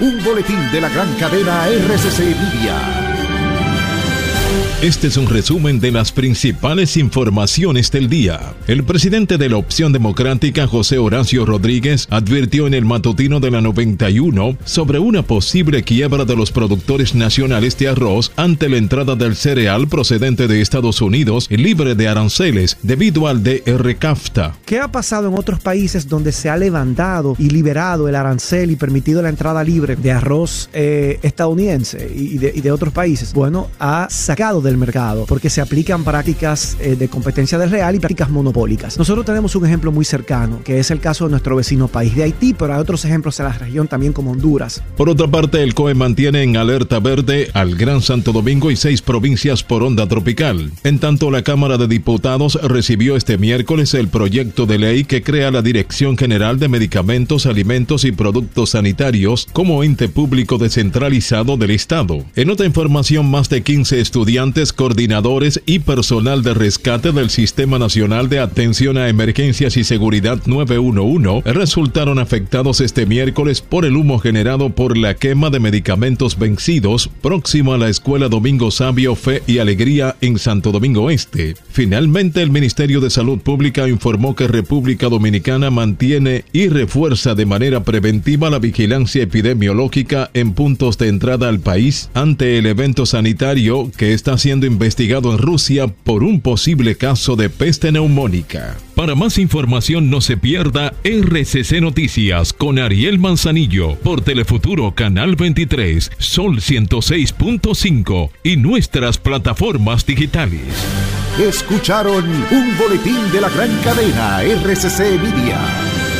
Un boletín de la gran cadena RCC Media. Este es un resumen de las principales informaciones del día. El presidente de la Opción Democrática, José Horacio Rodríguez, advirtió en el matutino de la 91 sobre una posible quiebra de los productores nacionales de arroz ante la entrada del cereal procedente de Estados Unidos libre de aranceles debido al DR-CAFTA. ¿Qué ha pasado en otros países donde se ha levantado y liberado el arancel y permitido la entrada libre de arroz estadounidense y de otros países? Bueno, ha sacado del mercado porque se aplican prácticas de competencia desleal y prácticas monopólicas. Nosotros tenemos un ejemplo muy cercano, que es el caso de nuestro vecino país de Haití, pero hay otros ejemplos en la región también como Honduras. Por otra parte, el COE mantiene en alerta verde al Gran Santo Domingo y 6 provincias por onda tropical. En tanto, la Cámara de Diputados recibió este miércoles el proyecto de ley que crea la Dirección General de Medicamentos, Alimentos y Productos Sanitarios como ente público descentralizado del Estado. En otra información, más de 15 estudiantes, coordinadores y personal de rescate del Sistema Nacional de Atención a Emergencias y Seguridad 911 resultaron afectados este miércoles por el humo generado por la quema de medicamentos vencidos próximo a la Escuela Domingo Sabio Fe y Alegría en Santo Domingo Este. Finalmente, el Ministerio de Salud Pública informó que República Dominicana mantiene y refuerza de manera preventiva la vigilancia epidemiológica en puntos de entrada al país ante el evento sanitario que está siendo investigado en Rusia por un posible caso de peste neumónica. Para más información, no se pierda RCC Noticias con Ariel Manzanillo por Telefuturo Canal 23, Sol 106.5 y nuestras plataformas digitales. Escucharon un boletín de la gran cadena RCC Media.